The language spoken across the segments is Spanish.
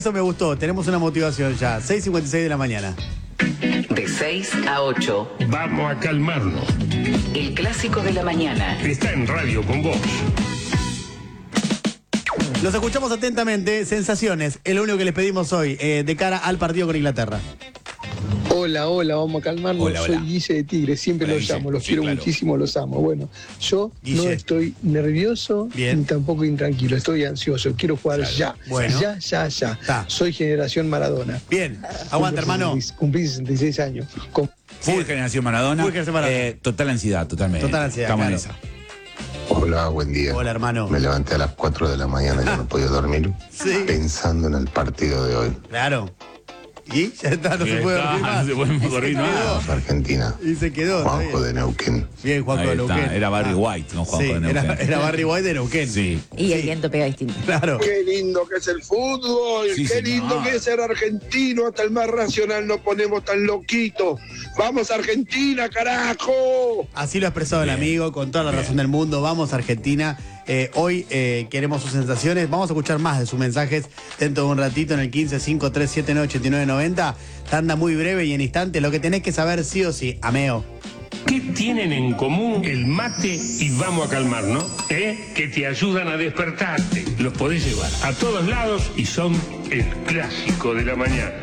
Eso me gustó, tenemos una motivación ya. 6:56 de la mañana. De 6 a 8. Vamos a calmarnos. El clásico de la mañana. Está en Radio con vos. Los escuchamos atentamente. Sensaciones, es lo único que les pedimos hoy, de cara al partido con Inglaterra. Hola, vamos a calmarnos. Hola. Soy Guille de Tigre, siempre Hola, los Guille. llamo, los Sí, quiero claro. muchísimo, los amo. Bueno, yo Guille. no estoy nervioso Bien. ni tampoco intranquilo, estoy ansioso, quiero jugar Claro. ya. Bueno. Ya. Está. Soy generación Maradona. Bien, aguanta, hermano. Cumplí 66 años. Full generación Maradona. Full generación Maradona. Total ansiedad, totalmente. Total ansiedad, Estamos claro. en esa. Hola, buen día. Hola, hermano. Me levanté a las 4 de la mañana y ya no podía dormir Sí. pensando en el partido de hoy. Claro. Y ya está, no se puede Está, dormir más. no se puede Y se dormir quedó. más. Vamos, Argentina. Y se quedó. está Juanjo bien. de Neuquén. Bien, Juanjo de Ahí está, Neuquén. era Barry Ah. White, no Juanjo Sí, de Neuquén. era Barry White de Neuquén. Sí. Y el Sí. viento pega distinto. Claro. Qué lindo que es el fútbol, Sí, qué señor. lindo que es ser argentino, hasta el más racional nos ponemos tan loquitos. ¡Vamos Argentina, carajo! Así lo ha expresado el Bien. amigo, con toda la razón del mundo. Vamos, Argentina. Hoy queremos sus sensaciones. Vamos a escuchar más de sus mensajes dentro de un ratito en el 1553798990. Tanda muy breve y en instantes. Lo que tenés que saber sí o sí, Ameo. ¿Qué tienen en común el mate y vamos a calmarnos? Que te ayudan a despertarte. Los podés llevar a todos lados y son el clásico de la mañana.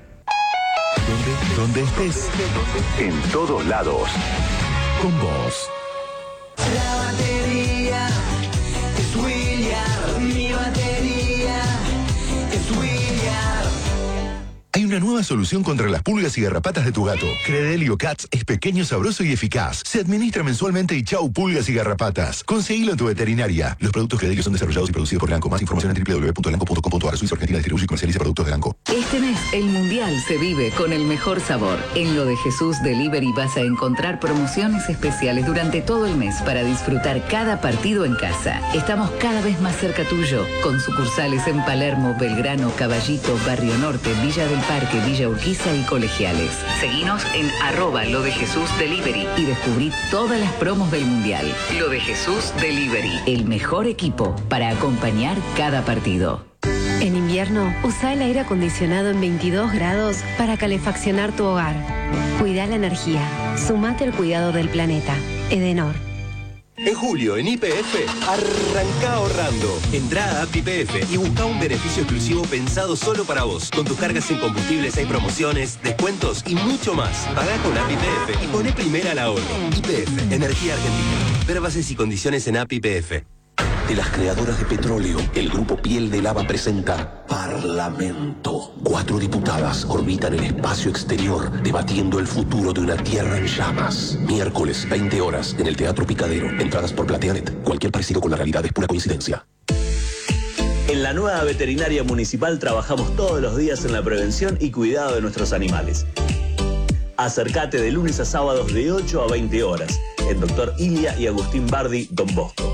Donde estés, en todos lados, con vos. La batería es William, mi batería es William. Hay una nueva solución contra las pulgas y garrapatas de tu gato. Credelio Cats es pequeño, sabroso y eficaz. Se administra mensualmente y chau pulgas y garrapatas. Conseguilo en tu veterinaria. Los productos Credelio son desarrollados y producidos por Elanco. Más información en www.elanco.com.ar. Suiza Argentina distribuye y comercializa productos de Elanco. Este mes, el Mundial se vive con el mejor sabor. En Lo de Jesús Delivery vas a encontrar promociones especiales durante todo el mes para disfrutar cada partido en casa. Estamos cada vez más cerca tuyo, con sucursales en Palermo, Belgrano, Caballito, Barrio Norte, Villa del Parque, Villa Urquiza y Colegiales. Seguinos en @LoDeJesúsDelivery y descubrí todas las promos del Mundial. Lo de Jesús Delivery, el mejor equipo para acompañar cada partido. En invierno, usa el aire acondicionado en 22 grados para calefaccionar tu hogar. Cuida la energía. Sumate al cuidado del planeta. Edenor. En julio, en YPF, arranca ahorrando. Entrá a App YPF y busca un beneficio exclusivo pensado solo para vos. Con tus cargas en combustibles hay promociones, descuentos y mucho más. Pagá con App YPF y poné primera al ahorro. YPF, Energía Argentina. Ver bases y condiciones en App YPF. De las creadoras de petróleo, el grupo Piel de Lava presenta Parlamento. 4 diputadas orbitan el espacio exterior debatiendo el futuro de una tierra en llamas. Miércoles, 20 horas, en el Teatro Picadero. Entradas por Plateanet. Cualquier parecido con la realidad es pura coincidencia. En la nueva veterinaria municipal trabajamos todos los días en la prevención y cuidado de nuestros animales. Acércate de lunes a sábados de 8 a 20 horas. En Dr. Ilia y Agustín Bardi, Don Bosco.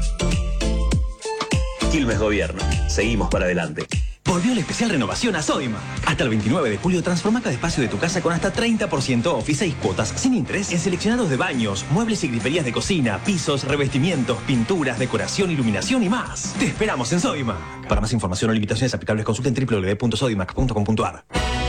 Quilmes Gobierno. Seguimos para adelante. Volvió la especial renovación a Sodimac. Hasta el 29 de julio transforma cada espacio de tu casa con hasta 30% off y 6 cuotas sin interés en seleccionados de baños, muebles y griferías de cocina, pisos, revestimientos, pinturas, decoración, iluminación y más. Te esperamos en Sodimac. Para más información o limitaciones aplicables consulta en www.sodimac.com.ar.